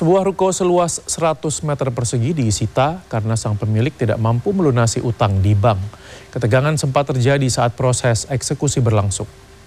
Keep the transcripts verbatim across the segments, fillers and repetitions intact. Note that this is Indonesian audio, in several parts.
Sebuah ruko seluas seratus meter persegi disita karena sang pemilik tidak mampu melunasi utang di bank. Ketegangan sempat terjadi saat proses eksekusi berlangsung.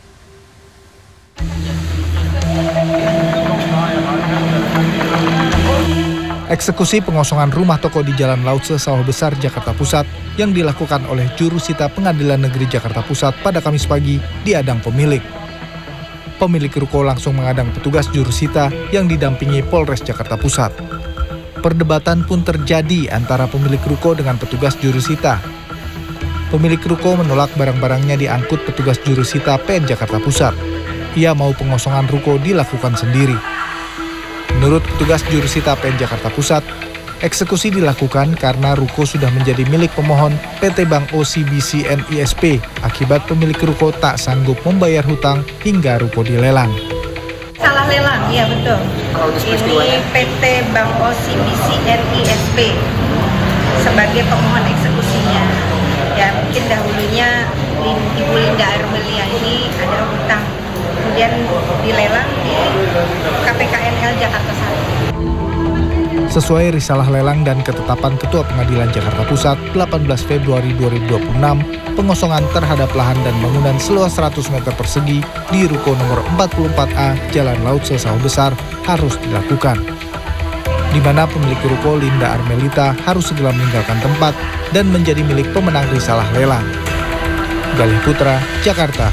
Eksekusi pengosongan rumah toko di Jalan Lautse Sawah Besar, Jakarta Pusat yang dilakukan oleh jurusita Pengadilan Negeri Jakarta Pusat pada Kamis pagi diadang pemilik. Pemilik ruko langsung mengadang petugas jurusita yang didampingi Polres Jakarta Pusat. Perdebatan pun terjadi antara pemilik ruko dengan petugas jurusita. Pemilik ruko menolak barang-barangnya diangkut petugas jurusita P N Jakarta Pusat. Ia mau pengosongan ruko dilakukan sendiri. Menurut petugas jurusita P N Jakarta Pusat, eksekusi dilakukan karena ruko sudah menjadi milik pemohon P T Bank O C B C N I S P akibat pemilik ruko tak sanggup membayar hutang hingga ruko dilelang. Salah lelang, ya betul. Ini P T Bank O C B C N I S P sebagai pemohon eksekusinya. Ya mungkin dahulunya Ibu Linda Armelia ini ada hutang, kemudian dilelang di K P K N L Jakarta satu. Sesuai risalah lelang dan ketetapan Ketua Pengadilan Jakarta Pusat delapan belas Februari dua ribu dua puluh enam, pengosongan terhadap lahan dan bangunan seluas seratus meter persegi di ruko nomor empat puluh empat A Jalan Lautse Sawah Besar harus dilakukan, di mana pemilik ruko Linda Armelita harus segera meninggalkan tempat dan menjadi milik pemenang risalah lelang. Galih Putra, Jakarta.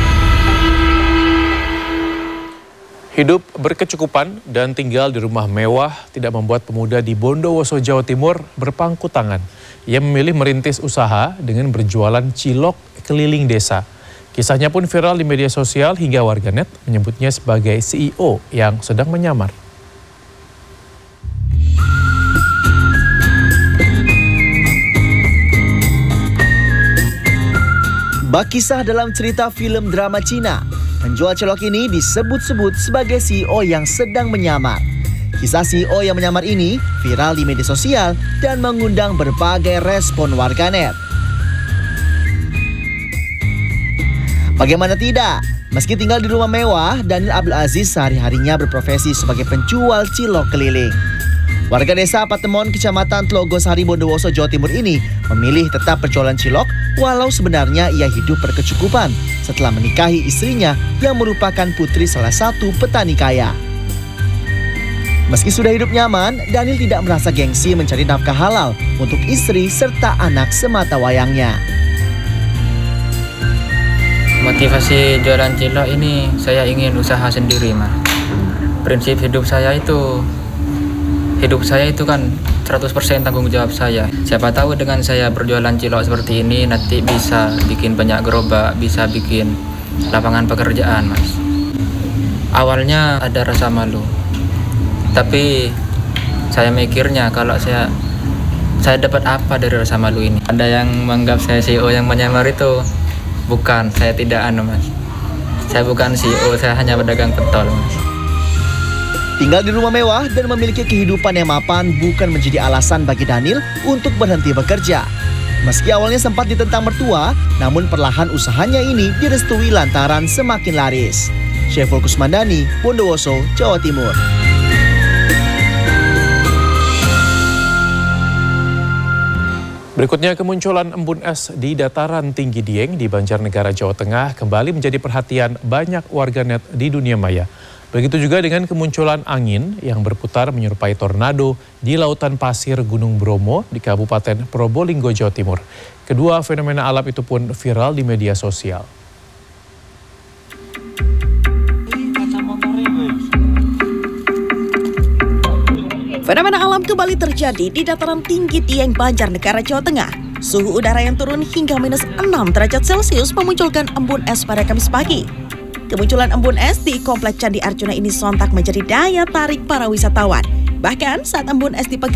Hidup berkecukupan dan tinggal di rumah mewah tidak membuat pemuda di Bondowoso, Jawa Timur berpangku tangan. Ia memilih merintis usaha dengan berjualan cilok keliling desa. Kisahnya pun viral di media sosial hingga warganet menyebutnya sebagai C E O yang sedang menyamar. Bak kisah dalam cerita film drama Cina. Penjual cilok ini disebut-sebut sebagai C E O yang sedang menyamar. Kisah C E O yang menyamar ini viral di media sosial dan mengundang berbagai respon warganet. Bagaimana tidak? Meski tinggal di rumah mewah, Daniel Abdul Aziz sehari-harinya berprofesi sebagai penjual cilok keliling. Warga desa Patemon, Kecamatan Tlogosari, Bondowoso, Jawa Timur ini memilih tetap berjualan cilok walau sebenarnya ia hidup berkecukupan setelah menikahi istrinya yang merupakan putri salah satu petani kaya. Meski sudah hidup nyaman, Daniel tidak merasa gengsi mencari nafkah halal untuk istri serta anak semata wayangnya. Motivasi jualan cilok ini saya ingin usaha sendiri, Mas. Prinsip hidup saya itu Hidup saya itu kan seratus persen tanggung jawab saya. Siapa tahu dengan saya berjualan cilok seperti ini nanti bisa bikin banyak gerobak, bisa bikin lapangan pekerjaan, Mas. Awalnya ada rasa malu. Tapi saya mikirnya kalau saya saya dapat apa dari rasa malu ini? Ada yang menganggap saya C E O yang menyamar itu. Bukan, saya tidak anu, Mas. Saya bukan C E O, saya hanya pedagang pentol, Mas. Tinggal di rumah mewah dan memiliki kehidupan yang mapan bukan menjadi alasan bagi Daniel untuk berhenti bekerja. Meski awalnya sempat ditentang mertua, namun perlahan usahanya ini direstui lantaran semakin laris. Syeful Kusmandani, Bondowoso, Jawa Timur. Berikutnya, kemunculan embun es di dataran tinggi Dieng di Banjarnegara, Jawa Tengah kembali menjadi perhatian banyak warganet di dunia maya. Begitu juga dengan kemunculan angin yang berputar menyerupai tornado di lautan pasir Gunung Bromo di Kabupaten Probolinggo, Jawa Timur. Kedua fenomena alam itu pun viral di media sosial. Fenomena alam kembali terjadi di dataran tinggi Dieng, Banjarnegara, Jawa Tengah. Suhu udara yang turun hingga minus enam derajat Celcius memunculkan embun es pada Kamis pagi. Kemunculan embun es di Komplek Candi Arjuna ini sontak menjadi daya tarik para wisatawan. Bahkan saat embun es dipegang